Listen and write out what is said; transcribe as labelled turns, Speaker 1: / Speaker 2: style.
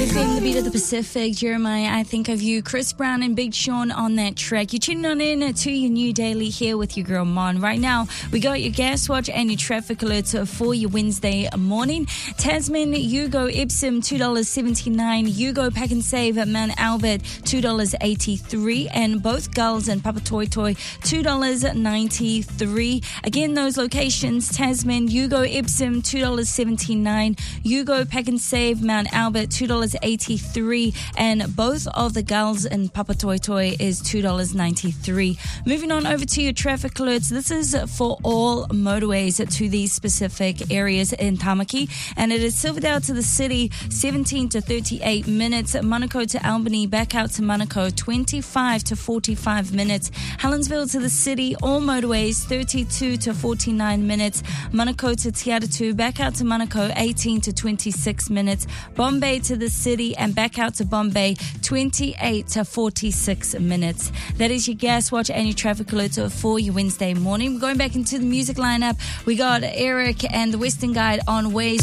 Speaker 1: FM, the beat of the Pacific. Jeremiah, I think of you. Chris Brown and Big Sean on that track. You're tuning on in to your new daily here with your girl Mon. Right now, we got your gas watch and your traffic alerts for your Wednesday morning. Tasman, Yugo, Epsom, $2.79. Yugo, Pack and Save at Mount Albert, $2.83. And both Gulls and Papatoetoe, $2.93. Again, those locations, Tasman, Yugo, Epsom, $2.79. Yugo, Pack and Save, Mount Albert, $2.83, and both of the Gulls and Papatoetoe is $2.93. Moving on over to your traffic alerts. This is for all motorways to these specific areas in Tamaki, and it is Silverdale to the city, 17 to 38 minutes. Manukau to Albany, back out to Manukau, 25 to 45 minutes. Helensville to the city, all motorways, 32 to 49 minutes. Manukau to Te Atatu, back out to Manukau, 18 to 26 minutes. Bombay to the city and back out to Bombay, 28 to 46 minutes. That is your gas watch and your traffic alert for your Wednesday morning. We're going back into the music lineup. We got Eric and the Western Guide on Ways.